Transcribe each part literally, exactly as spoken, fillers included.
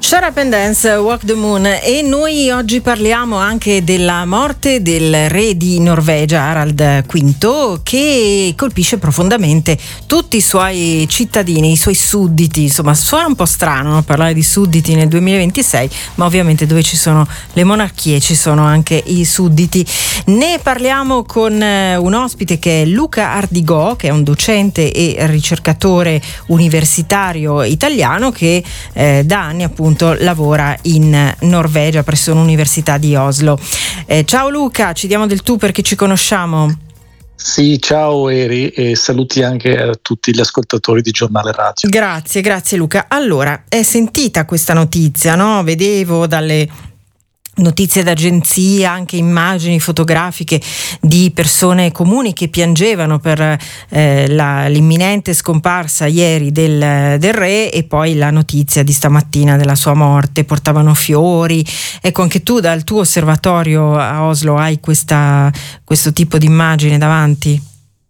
Shut Up and Dance, Walk the Moon, e noi oggi parliamo anche della morte del re di Norvegia, Harald quinto, che colpisce profondamente tutti i suoi cittadini, i suoi sudditi. Insomma, suona un po' strano, no? Parlare di sudditi nel duemilaventisei, ma ovviamente dove ci sono le monarchie ci sono anche i sudditi. Ne parliamo con un ospite che è Luca Ardigò, che è un docente e ricercatore universitario italiano che eh, da anni appunto lavora in Norvegia presso l'Università di Oslo. Eh, ciao Luca, ci diamo del tu perché ci conosciamo. Sì, ciao Eri, e saluti anche a tutti gli ascoltatori di Giornale Radio. Grazie, grazie Luca. Allora, è sentita questa notizia, no? Vedevo dalle notizie d'agenzia, anche immagini fotografiche di persone comuni che piangevano per eh, la, l'imminente scomparsa ieri del, del re, e poi la notizia di stamattina della sua morte, portavano fiori. Ecco, anche tu dal tuo osservatorio a Oslo hai questa, questo tipo di immagine davanti?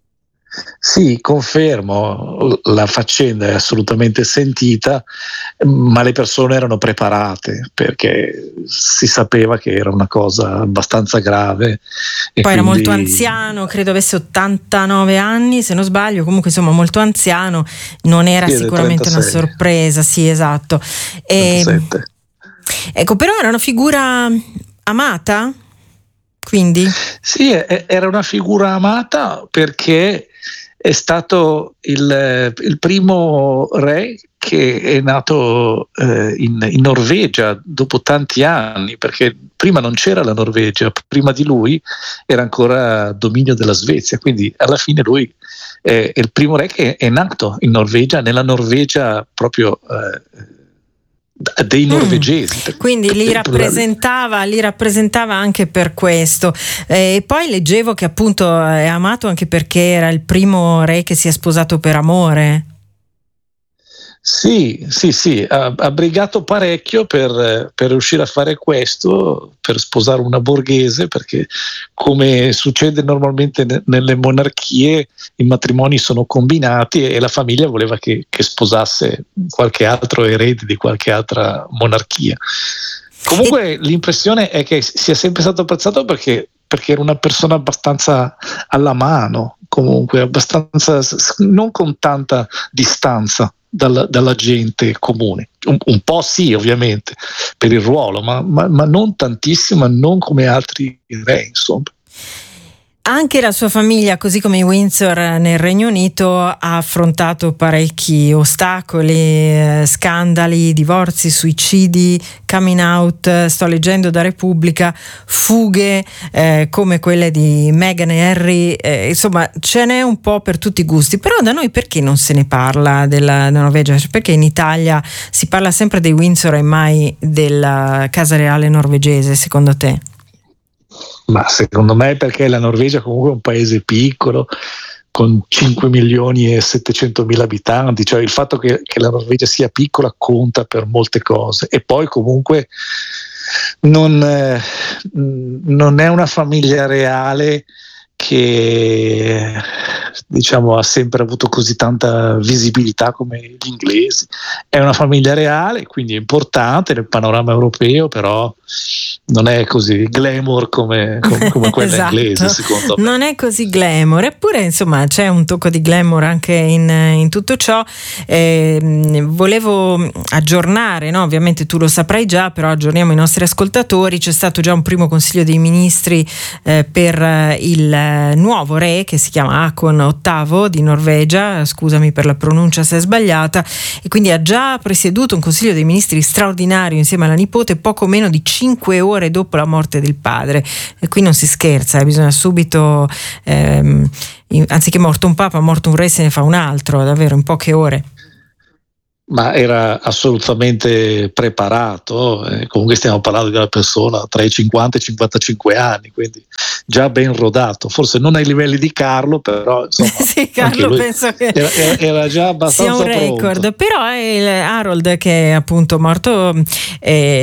Sì, confermo, la faccenda è assolutamente sentita, ma le persone erano preparate perché si sapeva che era una cosa abbastanza grave. E poi quindi... era molto anziano, credo avesse ottantanove anni se non sbaglio, comunque insomma molto anziano, non era sì, sicuramente una sorpresa, sì, esatto. E, ecco, però era una figura amata, quindi? Sì, era una figura amata perché è stato il, il primo re che è nato eh, in, in Norvegia dopo tanti anni, perché prima non c'era la Norvegia, prima di lui era ancora dominio della Svezia, quindi alla fine lui è, è il primo re che è nato in Norvegia, nella Norvegia proprio eh, dei norvegesi. Mm, quindi li rappresentava, li rappresentava anche per questo. E eh, poi leggevo che appunto è amato anche perché era il primo re che si è sposato per amore. Sì, sì, sì, ha, ha brigato parecchio per, per riuscire a fare questo, per sposare una borghese, perché come succede normalmente ne, nelle monarchie i matrimoni sono combinati e la famiglia voleva che, che sposasse qualche altro erede di qualche altra monarchia. Comunque e... l'impressione è che sia sempre stato apprezzato perché perché era una persona abbastanza alla mano, comunque abbastanza, non con tanta distanza dalla, dalla gente comune. Un, un po' sì, ovviamente, per il ruolo, ma, ma, ma non tantissimo, non come altri re, insomma. Anche la sua famiglia, così come i Windsor nel Regno Unito, ha affrontato parecchi ostacoli, eh, scandali, divorzi, suicidi, coming out, sto leggendo da Repubblica, fughe eh, come quelle di Meghan e Harry, eh, insomma ce n'è un po' per tutti i gusti. Però da noi perché non se ne parla della, della Norvegia? Perché in Italia si parla sempre dei Windsor e mai della Casa Reale norvegese, secondo te? Ma secondo me perché la Norvegia comunque è un paese piccolo con cinque milioni e settecentomila abitanti, cioè il fatto che, che la Norvegia sia piccola conta per molte cose, e poi comunque non, eh, non è una famiglia reale che diciamo ha sempre avuto così tanta visibilità come gli inglesi. È una famiglia reale, quindi è importante nel panorama europeo, però non è così glamour come, come, come quella esatto. inglese, secondo me. Non è così glamour, eppure insomma c'è un tocco di glamour anche in, in tutto ciò. Eh, volevo aggiornare, no? Ovviamente tu lo saprai già, però aggiorniamo i nostri ascoltatori. C'è stato già un primo consiglio dei ministri eh, per il nuovo re che si chiama Haakon ottavo di Norvegia, scusami per la pronuncia se è sbagliata, e quindi ha già presieduto un consiglio dei ministri straordinario insieme alla nipote poco meno di cinque ore dopo la morte del padre. E qui non si scherza, eh, bisogna subito ehm, anziché morto un papa, morto un re, se ne fa un altro, davvero in poche ore. Ma era assolutamente preparato, eh, comunque stiamo parlando di una persona tra i cinquanta e i cinquantacinque anni, quindi già ben rodato, forse non ai livelli di Carlo, però insomma sì, Carlo penso che era, era già abbastanza sia un record, pronto. Però è il Harold che è appunto morto eh,